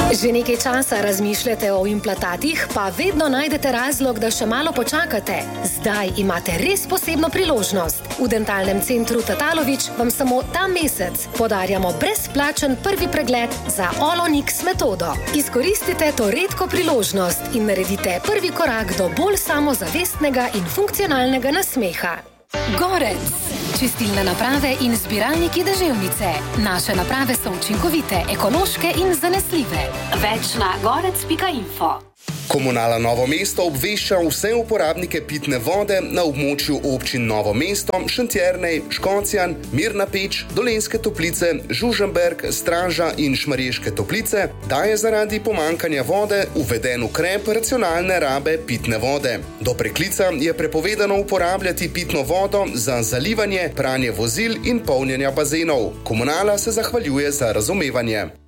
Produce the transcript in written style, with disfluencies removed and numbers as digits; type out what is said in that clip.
Že nekaj časa razmišljate o implantatih, pa vedno najdete razlog, da še malo počakate. Zdaj imate res posebno priložnost. V Dentalnem centru Tatalović vam samo ta mesec podarjamo brezplačen prvi pregled za All-on-X metodo. Izkoristite to redko priložnost in naredite prvi korak do bolj samozavestnega in funkcionalnega nasmeha. Gorec. Čistilne naprave in zbiralniki deževnice. Naše naprave so učinkovite, ekološke in zanesljive. Več na gorec.info. Komunala Novo mesto obvešča vse uporabnike pitne vode na območju občin Novo mesto, Šentjernej, Škocjan, Mirna Peč, Dolenjske Toplice, Žužemberk, Straža in Šmarješke Toplice, da je zaradi pomanjkanja vode uveden ukrep racionalne rabe pitne vode. Do preklica je prepovedano uporabljati pitno vodo za zalivanje, pranje vozil in polnjenja bazenov. Komunala se zahvaljuje za razumevanje.